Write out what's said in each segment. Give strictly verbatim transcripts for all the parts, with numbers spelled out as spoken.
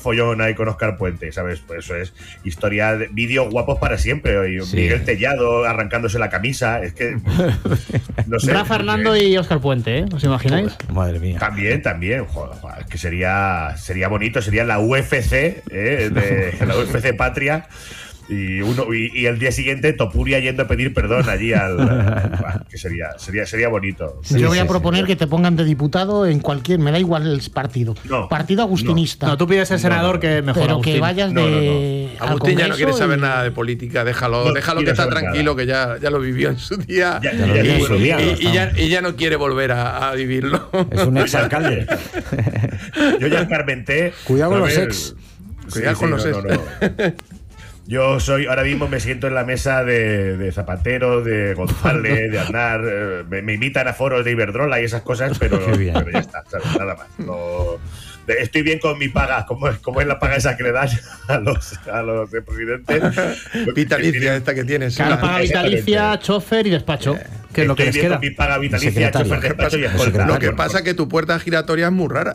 follón ahí con Óscar Puente, ¿sabes? Pues eso es historia de vídeos guapos para siempre. Y Sí. Miguel Tellado arrancándose la camisa, es que no sé. Rafa Fernando y Óscar Puente, ¿eh? ¿Os imagináis? Madre mía. También, también, joder, joder, es que sería sería bonito, sería la U F C, ¿eh? de la U F C Patria. Y uno y, y el día siguiente Topuria yendo a pedir perdón allí al, al que sería sería sería bonito. Sí, Yo voy sí, a proponer sí. que te pongan de diputado en cualquier, me da igual el partido. No, partido agustinista. No, no tú pides ser senador no, no, que mejor. Pero Agustín. que vayas no, de. No, no. Agustín ya no quiere saber y... nada de política, déjalo, no déjalo que está tranquilo, nada. que ya, ya lo vivió en su día. Ya, ya, ya y, en su día y, y, ya, y ya no quiere volver a, a vivirlo. Es un exalcalde. Yo ya escarmenté. Cuidado con los ex. Cuidado sí, con sí, los no, ex. No, no. Yo soy, ahora mismo me siento en la mesa de, de Zapatero, de González, de Aznar, eh, me, me imitan a foros de Iberdrola y esas cosas, pero, pero ya está, ¿sabes? Nada más. No, estoy bien con mi paga, como es, como es la paga esa que le dan a los, a los de presidente. Vitalicia esta que tienes. Cada paga vitalicia, chofer y despacho. Yeah. Que es lo que les queda. Mi paga vitalicia, chofer, despacho y escolta. Lo que pasa es que tu puerta giratoria es muy rara.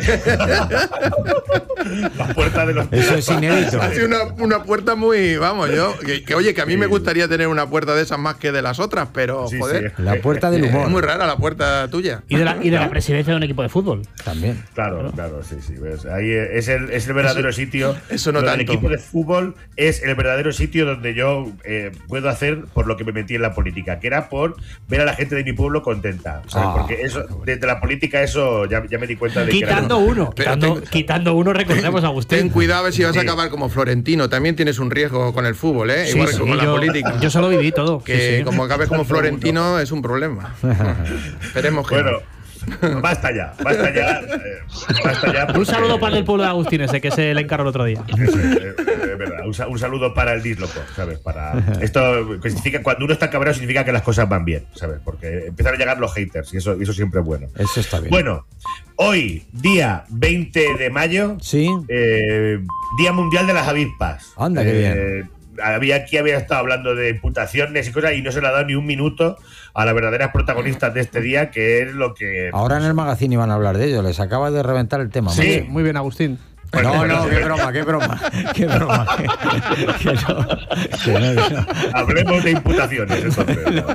La puerta de los... Eso es inédito. Hace una, una puerta muy... Vamos, yo... Que, que oye, que a mí sí. me gustaría tener una puerta de esas más que de las otras, pero, sí, joder... Sí. La puerta del humor. Es muy rara la puerta tuya. Y de la, y de la presidencia de un equipo de fútbol. También. Claro, ¿no? claro, sí, sí. ¿Ves? Ahí es el, es el verdadero eso, sitio. Eso no tanto. El equipo de fútbol es el verdadero sitio donde yo eh, puedo hacer por lo que me metí en la política, que era por ver a la gente de mi pueblo contenta. ¿Sabes? Ah, porque eso, desde la política, eso ya, ya me di cuenta de quitando que era... uno. Quitando, ten, quitando uno, recordemos a Agustín. Ten cuidado a ver si vas a acabar como Florentino. También tienes un riesgo con el fútbol, ¿eh? Sí, Igual sí, que con yo, la política. Yo solo viví todo. Que sí, sí. como acabes como Florentino es un problema. Esperemos que bueno, no. Basta ya, basta ya, eh, basta ya. Un saludo para el pueblo de Agustín, ese que se le encargó el otro día. Es, es, es verdad. Un, un saludo para el dísloco, ¿sabes? Para esto significa cuando uno está cabreado significa que las cosas van bien, ¿sabes? Porque empiezan a llegar los haters y eso, eso siempre es bueno. Eso está bien. Bueno, hoy, día veinte de mayo, sí, eh, Día Mundial de las Avispas. Anda, qué eh, bien. Había aquí había estado hablando de imputaciones y cosas y no se le ha dado ni un minuto a las verdaderas protagonistas de este día, que es lo que... Ahora en el magazine iban a hablar de ello, les acaba de reventar el tema. Sí, muy bien, Agustín. Pues no, no, qué broma, qué broma, qué broma. Que no, que no, que no. Hablemos de imputaciones, entonces.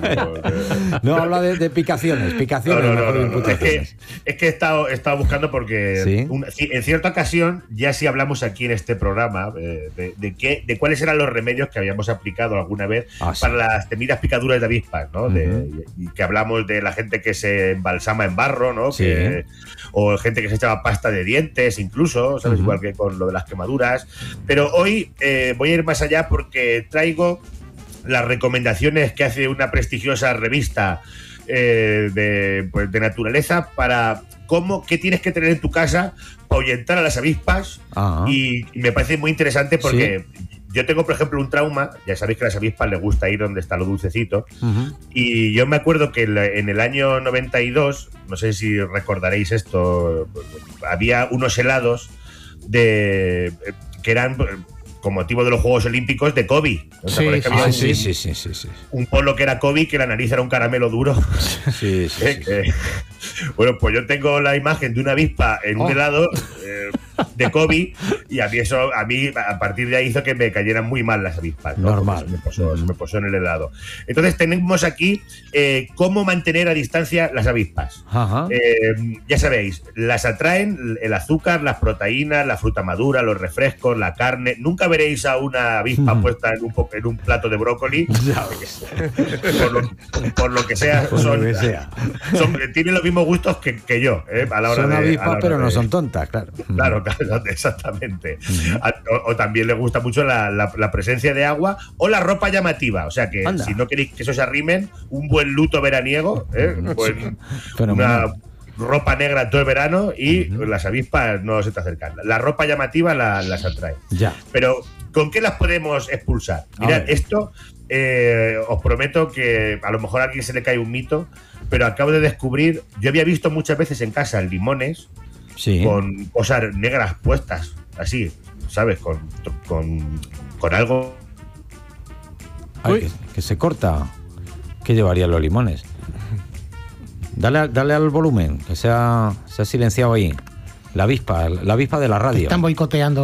No, no habla de, de picaciones, picaciones, no, no, mejor no, de no, imputaciones. Es que, es que he, estado, he estado buscando porque ¿Sí? un, en cierta ocasión, ya sí hablamos aquí en este programa eh, de, de, qué, de cuáles eran los remedios que habíamos aplicado alguna vez ah, para sí. las temidas picaduras de avispas, ¿no? Uh-huh. De, y, y que hablamos de la gente que se embalsama en barro, ¿no? Sí. Que, o gente que se echaba pasta de dientes, incluso, ¿sabes? Uh-huh. Igual que con lo de las quemaduras. Pero hoy eh, voy a ir más allá porque traigo las recomendaciones que hace una prestigiosa revista eh, de, pues, de naturaleza para cómo, qué tienes que tener en tu casa para ahuyentar a las avispas. Uh-huh. y, y me parece muy interesante porque ¿sí? Yo tengo, por ejemplo, un trauma. Ya sabéis que a las avispas les gusta ir donde está lo dulcecito. Uh-huh. Y yo me acuerdo que en el año noventa y dos, no sé si recordaréis esto, había unos helados de que eran con motivo de los Juegos Olímpicos de Kobe. Sí, que ah, sí, un, sí, sí, sí, sí. Un polo que era Kobe, que la nariz era un caramelo duro. Sí, sí, eh, sí, que, sí. Bueno, pues yo tengo la imagen de una avispa en un oh. helado eh, de Kobe y a mí eso, a mí a partir de ahí hizo que me cayeran muy mal las avispas, ¿no? Normal. Se me, posó, se me posó en el helado. Entonces tenemos aquí eh, cómo mantener a distancia las avispas. Eh, ya sabéis, las atraen el azúcar, las proteínas, la fruta madura, los refrescos, la carne. Nunca veréis a una avispa mm. puesta en un, en un plato de brócoli. por, lo, por lo que sea, por son, lo que sea. son, tienen los mismos gustos que, que yo, ¿eh? A la hora son de, avispas, hora pero de, no son tontas, claro. Claro, claro, exactamente. Mm. O, o también les gusta mucho la, la, la presencia de agua o la ropa llamativa. O sea que Anda. Si no queréis que eso se arrimen, un buen luto veraniego, ¿eh? Un buen, una ropa negra todo el verano y uh-huh. las avispas no se te acercan. La ropa llamativa la, las atrae. Ya. Pero ¿con qué las podemos expulsar? Mirad, esto eh, os prometo que a lo mejor a alguien se le cae un mito, pero acabo de descubrir, yo había visto muchas veces en casa limones sí. con cosas negras puestas, así, ¿sabes? Con, con, con algo... Ay, que, que se corta. ¿Qué llevarían los limones? Dale, dale al volumen, que se ha, se ha silenciado ahí. La avispa, la avispa de la radio. Están boicoteando.